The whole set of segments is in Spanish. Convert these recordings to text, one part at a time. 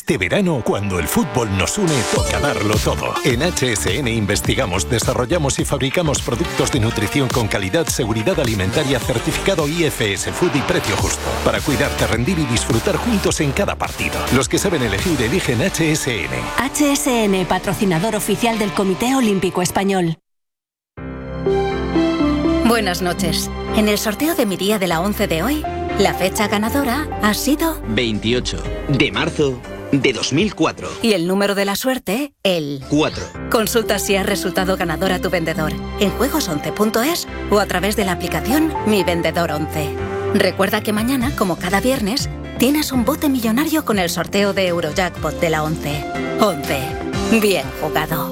Este verano, cuando el fútbol nos une, toca darlo todo. En HSN investigamos, desarrollamos y fabricamos productos de nutrición con calidad, seguridad alimentaria, certificado IFS Food y precio justo. Para cuidarte, rendir y disfrutar juntos en cada partido. Los que saben elegir, eligen HSN. HSN, patrocinador oficial del Comité Olímpico Español. Buenas noches. En el sorteo de mi día de la 11 de hoy, la fecha ganadora ha sido 28 de marzo de 2004. Y el número de la suerte, el 4. Consulta si has resultado ganador a tu vendedor en juegos11.es o a través de la aplicación Mi Vendedor 11. Recuerda que mañana, como cada viernes, tienes un bote millonario con el sorteo de Eurojackpot de la 11. 11. Bien jugado.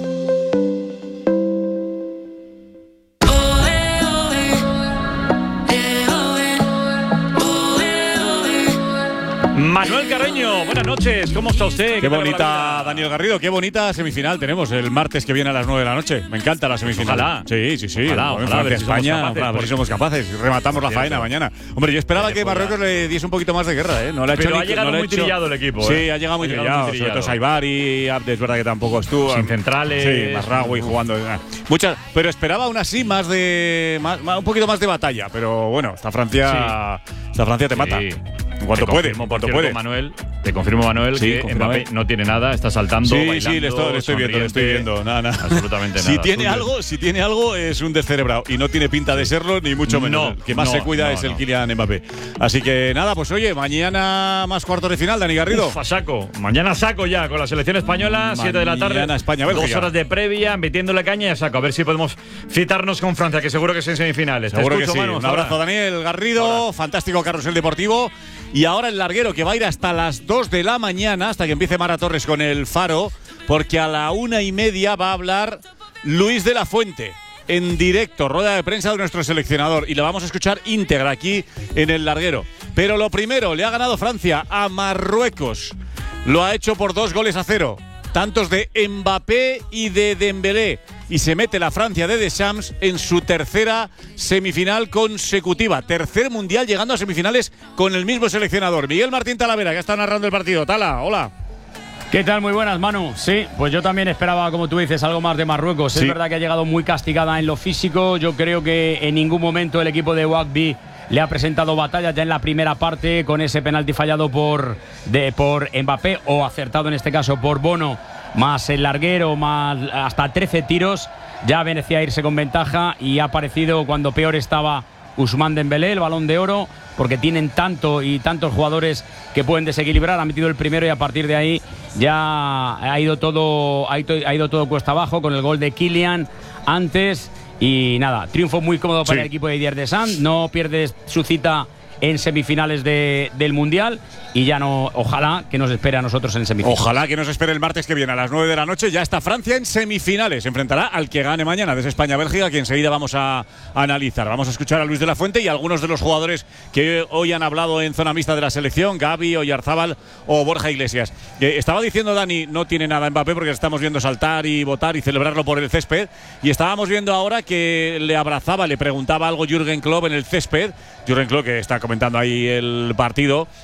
Manuel Carreño, buenas noches, ¿cómo está usted? Qué bonita, Daniel Garrido, qué bonita semifinal tenemos el martes que viene a las 9 de la noche. Me encanta la semifinal. Ojalá. Sí. Ojalá, España, a ver si somos capaces. Rematamos la faena mañana. Hombre, yo esperaba que Marruecos le diese un poquito más de guerra, ¿eh? No le ha hecho Pero ha llegado muy trillado el equipo, ¿eh? Sí, ha llegado muy trillado. Sobre todo Saibari, Abde, es verdad que tampoco estuvo. Sin centrales. Sí, Masraoui jugando. Muchas, pero esperaba aún así un poquito más de batalla. Pero bueno, esta Francia te mata. En cuanto puede. Manuel, te confirmo, Manuel, sí, que Mbappé no tiene nada, está saltando, bailando, sí, le estoy viendo. Nada. Absolutamente nada. Si tiene algo, es un descerebrado. Y no tiene pinta de serlo, ni mucho menos. El que más se cuida es el Kylian Mbappé. Así que nada, pues oye, mañana más cuartos de final, Dani Garrido. A saco. Mañana saco ya con la selección española, 7 de la tarde. Mañana España-Bélgica. 2 horas de previa, metiéndole caña y a saco. A ver si podemos citarnos con Francia, que seguro que es en semifinales. Seguro que sí. Un abrazo, Daniel Garrido. Fantástico carrusel deportivo. Y ahora el larguero, que va a ir hasta las 2 de la mañana, hasta que empiece Mara Torres con el Faro, porque a la 1:30 va a hablar Luis de la Fuente, en directo, rueda de prensa de nuestro seleccionador, y la vamos a escuchar íntegra aquí en el larguero. Pero lo primero, le ha ganado Francia a Marruecos. Lo ha hecho por 2-0, tantos de Mbappé y de Dembélé. Y se mete la Francia de Deschamps en su tercera semifinal consecutiva. Tercer mundial llegando a semifinales con el mismo seleccionador. Miguel Martín Talavera, que está narrando el partido. Tala, hola. ¿Qué tal? Muy buenas, Manu. Sí, pues yo también esperaba, como tú dices, algo más de Marruecos. Sí. Es verdad que ha llegado muy castigada en lo físico. Yo creo que en ningún momento el equipo de Wagby le ha presentado batalla ya en la primera parte, con ese penalti fallado por Mbappé, o acertado en este caso por Bono, más el larguero, más hasta 13 tiros. Ya merecía irse con ventaja, y ha aparecido cuando peor estaba Ousmane Dembélé, el Balón de Oro, porque tienen tantos jugadores que pueden desequilibrar. Ha metido el primero y a partir de ahí ya ha ido todo cuesta abajo con el gol de Kylian antes. Y nada, triunfo muy cómodo para el equipo de Didier Deschamps. No pierde su cita en semifinales del Mundial, y ya no, ojalá que nos espere a nosotros en semifinales. Ojalá que nos espere el martes que viene a las 9 de la noche. Ya está Francia en semifinales. Se enfrentará al que gane mañana, desde España-Bélgica, que enseguida vamos a analizar. Vamos a escuchar a Luis de la Fuente y a algunos de los jugadores que hoy han hablado en zona mixta de la selección, Gavi, Oyarzábal o Borja Iglesias. Estaba diciendo Dani, no tiene nada Mbappé, porque estamos viendo saltar y votar y celebrarlo por el césped, y estábamos viendo ahora que le abrazaba, le preguntaba algo Jürgen Klopp en el césped. Jürgen Klopp, que está comentando ahí el partido,